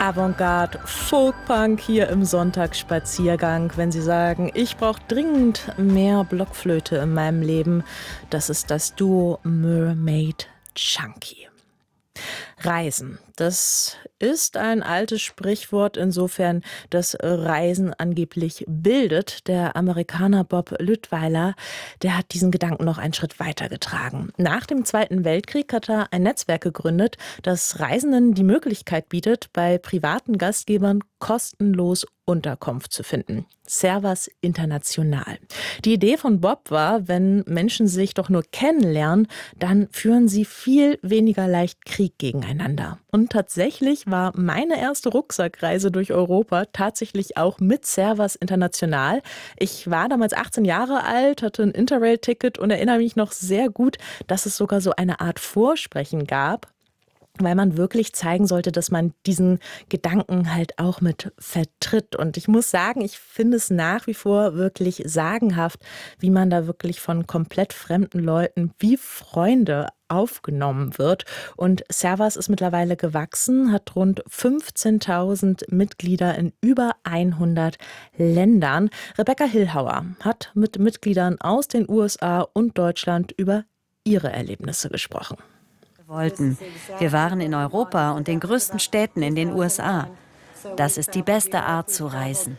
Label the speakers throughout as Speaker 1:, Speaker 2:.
Speaker 1: Avantgarde, Folkpunk hier im Sonntagsspaziergang. Wenn Sie sagen, ich brauche dringend mehr Blockflöte in meinem Leben, das ist das Duo Mermaid Chunky. Reisen, das ist ein altes Sprichwort insofern, dass Reisen angeblich bildet. Der Amerikaner Bob Lüttweiler, der hat diesen Gedanken noch einen Schritt weitergetragen. Nach dem Zweiten Weltkrieg hat er ein Netzwerk gegründet, das Reisenden die Möglichkeit bietet, bei privaten Gastgebern kostenlos Unterkunft zu finden. Servas International. Die Idee von Bob war, wenn Menschen sich doch nur kennenlernen, dann führen sie viel weniger leicht Krieg gegeneinander. Und tatsächlich war meine erste Rucksackreise durch Europa tatsächlich auch mit Servas International. Ich war damals 18 Jahre alt, hatte ein Interrail-Ticket und erinnere mich noch sehr gut, dass es sogar so eine Art Vorsprechen gab, weil man wirklich zeigen sollte, dass man diesen Gedanken halt auch mit vertritt. Und ich muss sagen, ich finde es nach wie vor wirklich sagenhaft, wie man da wirklich von komplett fremden Leuten wie Freunde aufgenommen wird. Und Servas ist mittlerweile gewachsen, hat rund 15.000 Mitglieder in über 100 Ländern. Rebecca Hillhauer hat mit Mitgliedern aus den USA und Deutschland über ihre Erlebnisse gesprochen.
Speaker 2: Wir waren in Europa und den größten Städten in den USA. Das ist die beste Art zu reisen.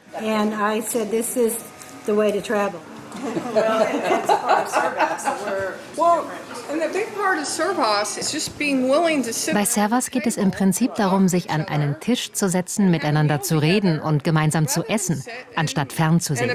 Speaker 3: Bei Servas geht es im Prinzip darum, sich an einen Tisch zu setzen, miteinander zu reden und gemeinsam zu essen, anstatt fernzusehen.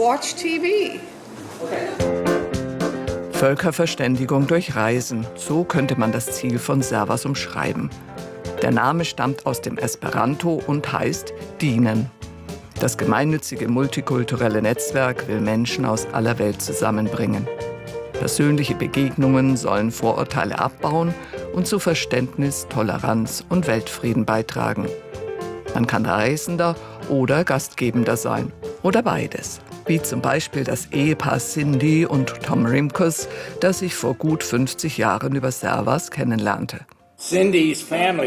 Speaker 4: Völkerverständigung durch Reisen, so könnte man das Ziel von Servas umschreiben. Der Name stammt aus dem Esperanto und heißt dienen. Das gemeinnützige multikulturelle Netzwerk will Menschen aus aller Welt zusammenbringen. Persönliche Begegnungen sollen Vorurteile abbauen und zu Verständnis, Toleranz und Weltfrieden beitragen. Man kann Reisender oder Gastgebender sein oder beides. Wie zum Beispiel das Ehepaar Cindy und Tom Rimkus, das sich vor gut 50 Jahren über Servas kennenlernte.
Speaker 5: Cindys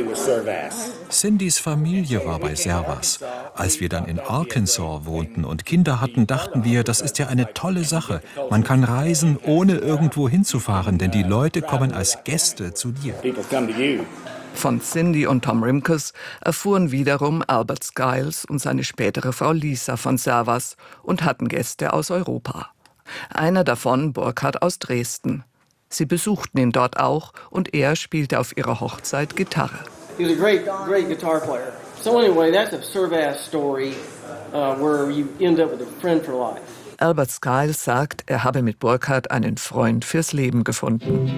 Speaker 6: Familie war bei Servas. Als wir dann in Arkansas wohnten und Kinder hatten, dachten wir, das ist ja eine tolle Sache. Man kann reisen, ohne irgendwo hinzufahren, denn die Leute kommen als Gäste zu dir.
Speaker 4: Von Cindy und Tom Rimkus erfuhren wiederum Albert Skiles und seine spätere Frau Lisa von Servas und hatten Gäste aus Europa. Einer davon Burkhard aus Dresden. Sie besuchten ihn dort auch und er spielte auf ihrer Hochzeit Gitarre.
Speaker 7: He was a great guitar player. So anyway, that's a Servas story where you end up with a friend for life.
Speaker 4: Albert Skiles sagt, er habe mit Burkhard einen Freund fürs Leben gefunden.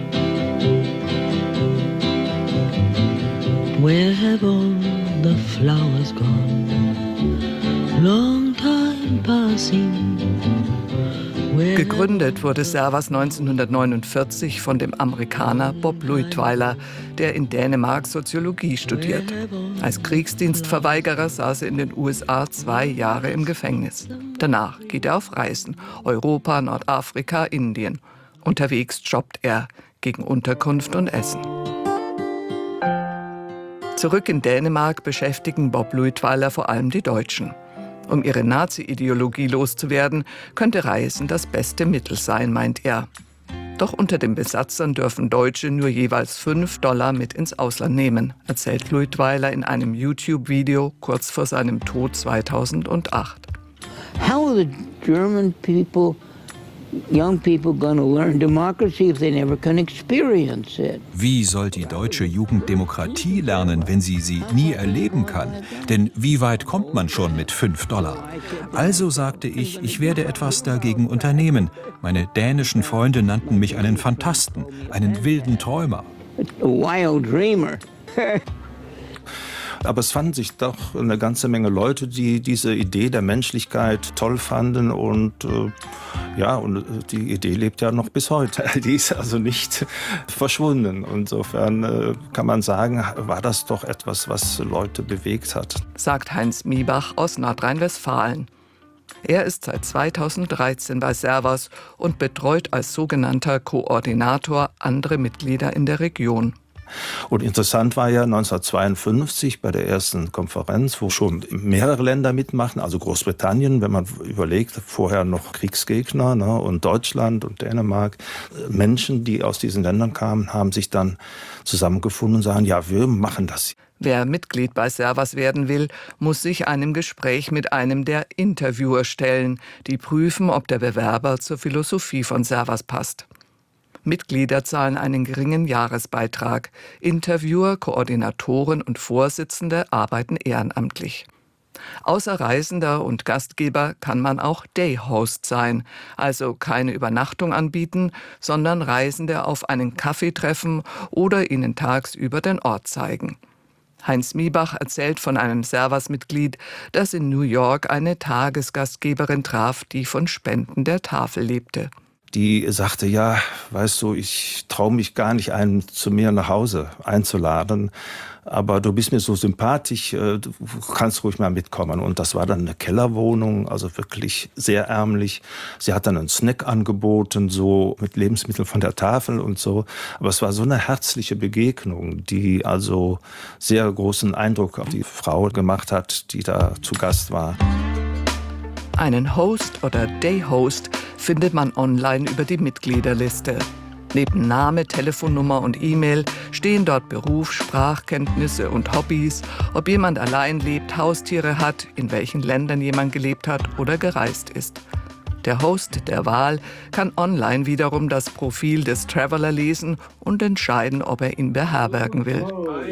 Speaker 8: Where have all the flowers gone? Long time passing.
Speaker 4: Gegründet wurde Servas 1949 von dem Amerikaner Bob Lüttweiler, der in Dänemark Soziologie studiert. Als Kriegsdienstverweigerer saß er in den USA 2 Jahre im Gefängnis. Danach geht er auf Reisen: Europa, Nordafrika, Indien. Unterwegs jobbt er gegen Unterkunft und Essen. Zurück in Dänemark beschäftigen Bob Lüttweiler vor allem die Deutschen. Um ihre Nazi-Ideologie loszuwerden, könnte Reisen das beste Mittel sein, meint er. Doch unter den Besatzern dürfen Deutsche nur jeweils $5 mit ins Ausland nehmen, erzählt Lüttweiler in einem YouTube-Video kurz vor seinem Tod 2008.
Speaker 8: How are the German people, young people, going to learn democracy if they never can experience it?
Speaker 6: Wie soll die deutsche Jugend Demokratie lernen, wenn sie nie erleben kann? Denn wie weit kommt man schon mit $5? Also sagte ich, ich werde etwas dagegen unternehmen. Meine dänischen Freunde nannten mich einen Phantasten, einen wilden Träumer.
Speaker 8: A wild dreamer.
Speaker 9: Aber es fanden sich doch eine ganze Menge Leute, die diese Idee der Menschlichkeit toll fanden und die Idee lebt ja noch bis heute. Die ist also nicht verschwunden. Insofern kann man sagen, war das doch etwas, was Leute bewegt hat.
Speaker 4: Sagt Heinz Miebach aus Nordrhein-Westfalen. Er ist seit 2013 bei Servas und betreut als sogenannter Koordinator andere Mitglieder in der Region.
Speaker 9: Und interessant war ja 1952 bei der ersten Konferenz, wo schon mehrere Länder mitmachen, also Großbritannien, wenn man überlegt, vorher noch Kriegsgegner, ne, und Deutschland und Dänemark. Menschen, die aus diesen Ländern kamen, haben sich dann zusammengefunden und sagen, ja, wir machen das.
Speaker 4: Wer Mitglied bei Servas werden will, muss sich einem Gespräch mit einem der Interviewer stellen, die prüfen, ob der Bewerber zur Philosophie von Servas passt. Mitglieder zahlen einen geringen Jahresbeitrag. Interviewer, Koordinatoren und Vorsitzende arbeiten ehrenamtlich. Außer Reisender und Gastgeber kann man auch Dayhost sein, also keine Übernachtung anbieten, sondern Reisende auf einen Kaffee treffen oder ihnen tagsüber den Ort zeigen. Heinz Miebach erzählt von einem Servas-Mitglied, das in New York eine Tagesgastgeberin traf, die von Spenden der Tafel lebte.
Speaker 9: Die sagte, ja, weißt du, ich traue mich gar nicht, einen zu mir nach Hause einzuladen, aber du bist mir so sympathisch, du kannst ruhig mal mitkommen. Und das war dann eine Kellerwohnung, also wirklich sehr ärmlich. Sie hat dann einen Snack angeboten, so mit Lebensmitteln von der Tafel und so. Aber es war so eine herzliche Begegnung, die also sehr großen Eindruck auf die Frau gemacht hat, die da zu Gast war.
Speaker 4: Einen Host oder Dayhost findet man online über die Mitgliederliste. Neben Name, Telefonnummer und E-Mail stehen dort Beruf, Sprachkenntnisse und Hobbys, ob jemand allein lebt, Haustiere hat, in welchen Ländern jemand gelebt hat oder gereist ist. Der Host der Wahl kann online wiederum das Profil des Traveler lesen und entscheiden, ob er ihn beherbergen will.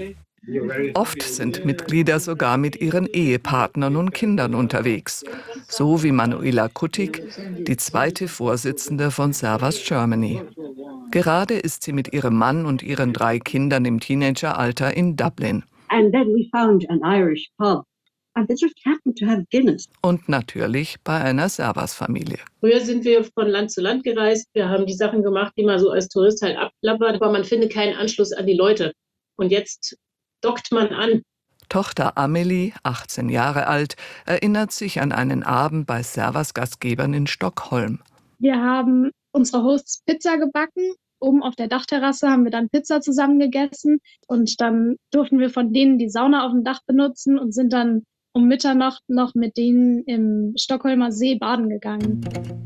Speaker 4: Oft sind Mitglieder sogar mit ihren Ehepartnern und Kindern unterwegs, so wie Manuela Kuttig, die zweite Vorsitzende von Servas Germany. Gerade ist sie mit ihrem Mann und ihren 3 Kindern im Teenageralter in Dublin.
Speaker 5: And then we found an Irish pub. And they just happened to have Guinness.
Speaker 4: Und natürlich bei einer Servas-Familie.
Speaker 10: Früher sind wir von Land zu Land gereist. Wir haben die Sachen gemacht, die man so als Tourist halt abklappert, aber man findet keinen Anschluss an die Leute. Und jetzt dockt man an.
Speaker 4: Tochter Amelie, 18 Jahre alt, erinnert sich an einen Abend bei Servas-Gastgebern in Stockholm.
Speaker 11: Wir haben unsere Hosts Pizza gebacken. Oben auf der Dachterrasse haben wir dann Pizza zusammen gegessen. Und dann durften wir von denen die Sauna auf dem Dach benutzen und sind dann um Mitternacht noch mit denen im Stockholmer See baden gegangen.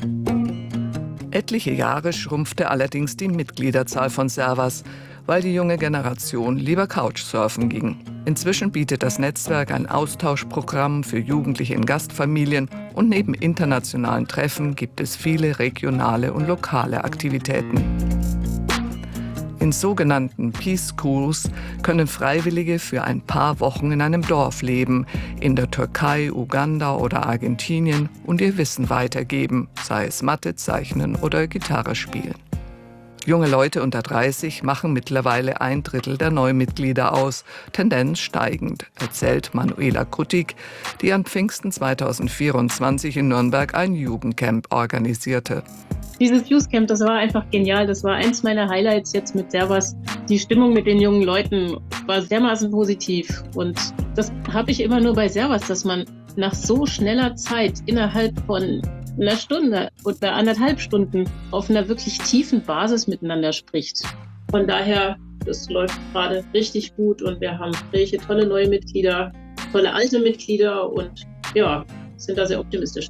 Speaker 4: Etliche Jahre schrumpfte allerdings die Mitgliederzahl von Servas, weil die junge Generation lieber Couchsurfen ging. Inzwischen bietet das Netzwerk ein Austauschprogramm für Jugendliche in Gastfamilien und neben internationalen Treffen gibt es viele regionale und lokale Aktivitäten. In sogenannten Peace Schools können Freiwillige für ein paar Wochen in einem Dorf leben, in der Türkei, Uganda oder Argentinien und ihr Wissen weitergeben, sei es Mathe, Zeichnen oder Gitarre spielen. Junge Leute unter 30 machen mittlerweile 1/3 der Neumitglieder aus, Tendenz steigend, erzählt Manuela Kuttig, die an Pfingsten 2024 in Nürnberg ein Jugendcamp organisierte.
Speaker 10: Dieses Youth Camp, das war einfach genial. Das war eins meiner Highlights jetzt mit Servas. Die Stimmung mit den jungen Leuten war dermaßen positiv. Und das habe ich immer nur bei Servas, dass man nach so schneller Zeit innerhalb von einer Stunde oder 1,5 Stunden auf einer wirklich tiefen Basis miteinander spricht. Von daher, das läuft gerade richtig gut und wir haben welche tolle neue Mitglieder, tolle alte Mitglieder und ja, sind da sehr optimistisch.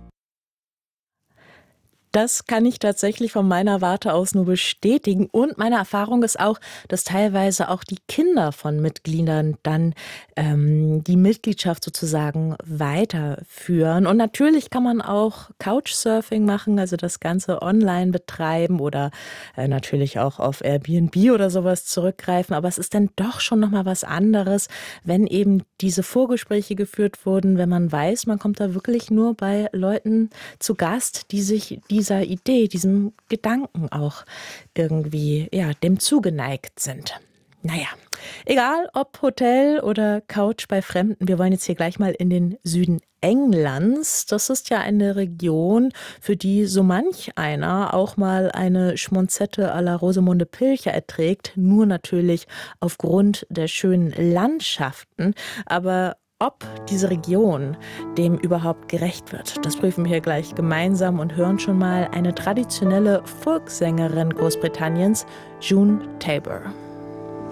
Speaker 1: Das kann ich tatsächlich von meiner Warte aus nur bestätigen. Und meine Erfahrung ist auch, dass teilweise auch die Kinder von Mitgliedern dann die Mitgliedschaft sozusagen weiterführen. Und natürlich kann man auch Couchsurfing machen, also das Ganze online betreiben oder natürlich auch auf Airbnb oder sowas zurückgreifen. Aber es ist dann doch schon nochmal was anderes, wenn eben diese Vorgespräche geführt wurden, wenn man weiß, man kommt da wirklich nur bei Leuten zu Gast, die sich dieser Idee, diesem Gedanken auch irgendwie, ja, dem zugeneigt sind. Naja, egal ob Hotel oder Couch bei Fremden, wir wollen jetzt hier gleich mal in den Süden Englands. Das ist ja eine Region, für die so manch einer auch mal eine Schmonzette à la Rosamunde Pilcher erträgt, nur natürlich aufgrund der schönen Landschaften, aber ob diese Region dem überhaupt gerecht wird, das prüfen wir hier gleich gemeinsam und hören schon mal eine traditionelle Volkssängerin Großbritanniens, June Tabor.